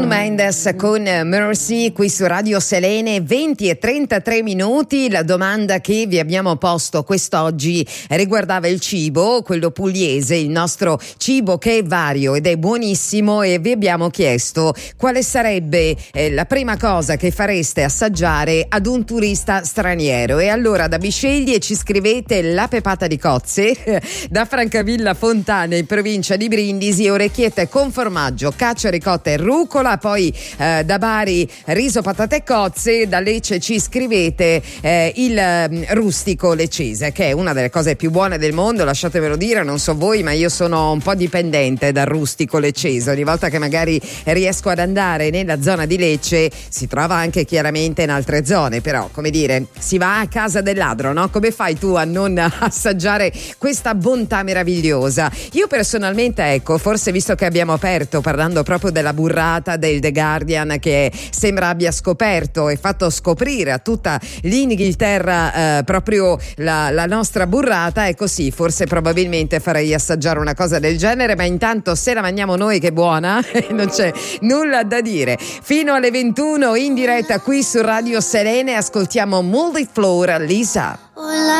Mendes con Mercy qui su Radio Selene, 20:33. La domanda che vi abbiamo posto quest'oggi riguardava il cibo, quello pugliese, il nostro cibo che è vario ed è buonissimo, e vi abbiamo chiesto quale sarebbe la prima cosa che fareste assaggiare ad un turista straniero. E allora da Bisceglie ci scrivete la pepata di cozze, da Francavilla Fontana in provincia di Brindisi orecchiette con formaggio, cacio, ricotta e rucola. Poi da Bari riso, patate e cozze. Da Lecce ci scrivete il rustico leccese, che è una delle cose più buone del mondo, lasciatemelo dire. Non so voi, ma io sono un po' dipendente dal rustico leccese. Ogni volta che magari riesco ad andare nella zona di Lecce, si trova anche chiaramente in altre zone, però come dire, si va a casa del ladro, no? Come fai tu a non assaggiare questa bontà meravigliosa? Io personalmente, ecco, forse visto che abbiamo aperto parlando proprio della burrata del The Guardian, che sembra abbia scoperto e fatto scoprire a tutta l'Inghilterra proprio la nostra burrata, ecco sì, forse probabilmente farei assaggiare una cosa del genere, ma intanto se la mangiamo noi che è buona non c'è nulla da dire. Fino alle 21 in diretta qui su Radio Selene ascoltiamo Multiflora Lisa.